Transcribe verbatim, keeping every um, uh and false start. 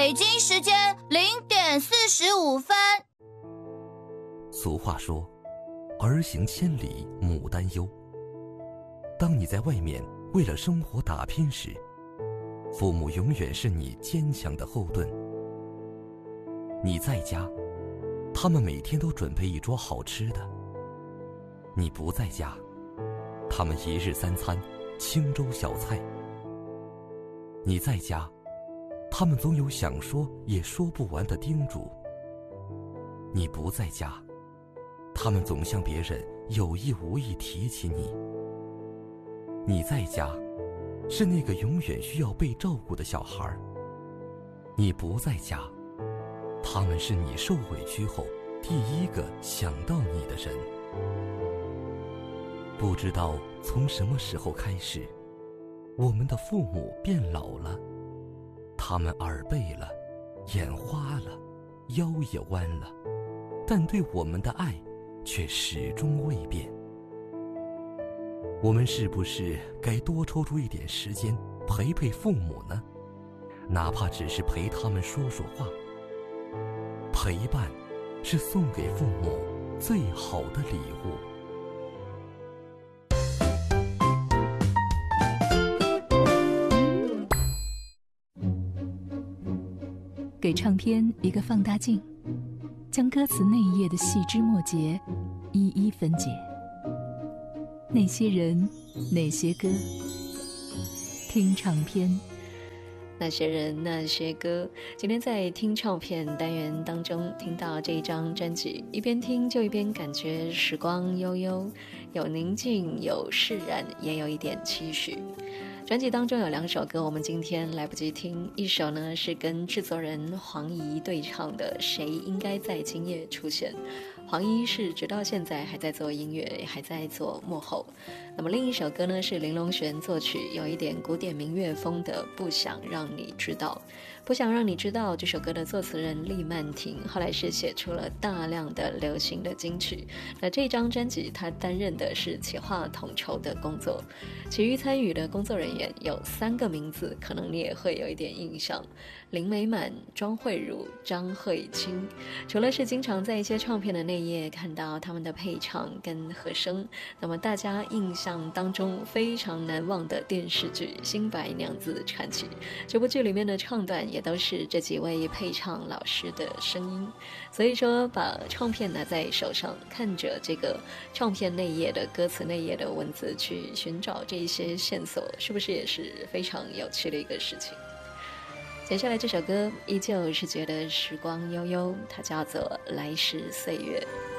北京时间零点四十五分。 俗话说，儿行千里母担忧。当你在外面为了生活打拼时，父母永远是你坚强的后盾。你在家，他们每天都准备一桌好吃的；你不在家，他们一日三餐清粥小菜。你在家，他们总有想说也说不完的叮嘱；你不在家，他们总向别人有意无意提起你。你在家，是那个永远需要被照顾的小孩；你不在家，他们是你受委屈后第一个想到你的人。不知道从什么时候开始，我们的父母变老了，他们耳背了，眼花了，腰也弯了，但对我们的爱却始终未变。我们是不是该多抽出一点时间陪陪父母呢？哪怕只是陪他们说说话。陪伴是送给父母最好的礼物。 给唱片一个放大镜，将歌词那一页的细枝末节一一分解。那些人，那些歌，听唱片。 那些人，那些歌。今天在听唱片单元当中听到这一张专辑，一边听就一边感觉时光悠悠，有宁静，有释然，也有一点期许。专辑当中有两首歌我们今天来不及听，一首呢是跟制作人黄怡对唱的《谁应该在今夜出现》，黄怡是直到现在还在做音乐，还在做幕后。那么另一首歌呢是林隆璇作曲，有一点古典民乐风的《不想让你知道》。不想让你知道这首歌的作词人厉曼婷后来是写出了大量的流行的金曲。那这张专辑他担任的是企划统筹的工作，其余参与的工作人员有三个名字，可能你也会有一点印象：林美满、庄慧茹、张慧清。除了是经常在一些唱片的内页看到他们的配唱跟和声，那么大家印象当中非常难忘的电视剧《新白娘子传奇》，这部剧里面的唱段也都是这几位配唱老师的声音。所以说把唱片拿在手上，看着这个唱片内页的歌词内页的文字去寻找这一些线索，是不是也是非常有趣的一个事情？接下来这首歌依旧是觉得时光悠悠，它叫做《来时岁月》。